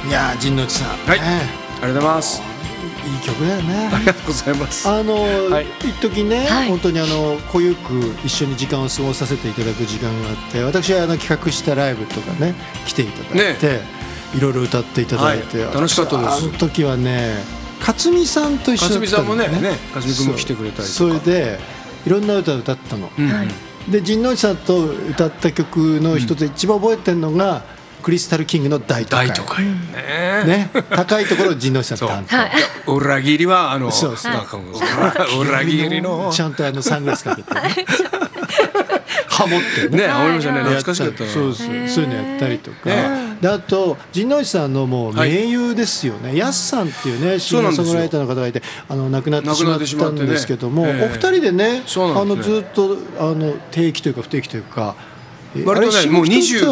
いや陣内さん、 はい、ありがとうございます。 いい曲だよね。 ありがとうございます。 一時ね、本当に濃ゆく一緒に時間を過ごさせていただく時間があって、私は企画したライブとかね来ていただいて、いろいろ歌っていただいて、 楽しかったです。 あの時はね勝美さんと一緒だったんだよね。勝美さんもね、 勝美君も来てくれたりとか、 それでいろんな歌を歌ったの、で陣内さんと歌った曲の一つ一番覚えてるのがクリスタルキングの大都会ね、高いところを陣内さん担当、裏切りは裏切りのちゃんとサングラスかけてハモってね、 ハモりましたね、懐かしかった。 そういうのやったりとか、であと陣内さんのもう盟友ですよね、ヤスさんっていうねシンガーソングライターの方がいて亡くなってしまったんですけども、お二人でねずっと定期というか不定期というか割とねもう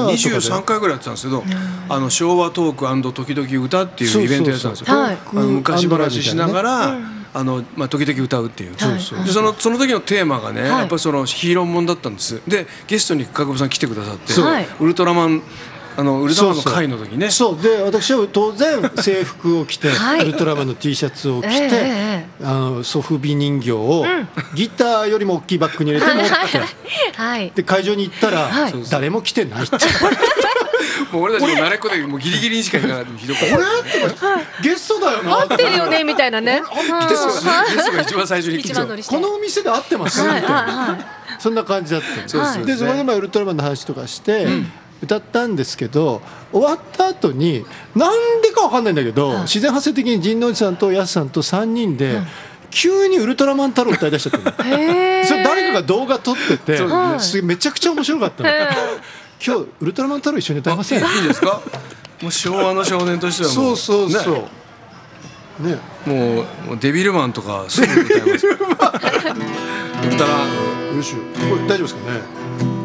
23回ぐらいやってたんですけど、昭和トーク&時々歌っていうイベントやってたんですよ。昔話しながら時々歌うっていう、でその時のテーマがね、やっぱりそのヒーローもんだったんです。でゲストに角部さん来てくださって、ウルトラマンの会の時ね、 そうで私は当然制服を着てウルトラマンの T シャツを着て、ソフビ人形をギターよりも大きいバッグに入れて持ってで会場に行ったら誰も来てないってもう俺たちも慣れっこでもうギリギリにしか行かなくてひどかった。 ゲストだよな、 合ってるよねみたいなね、 ゲストが一番最初に来て、このお店で合ってますみたいな、そんな感じだったで、それでウルトラマンの話とかして歌ったんですけど、終わった後になんでか分かんないんだけど、自然発生的に陣内さんとヤスさんと3人で急にウルトラマン太郎歌い出しちゃったの。それ誰かが動画撮ってて、めちゃくちゃ面白かったの。今日ウルトラマン太郎一緒に歌いません？ いいですか？もう昭和の少年としてはもうそうね、 もうデビルマンとかすぐ歌います。ウルトラよし、これ大丈夫ですかね？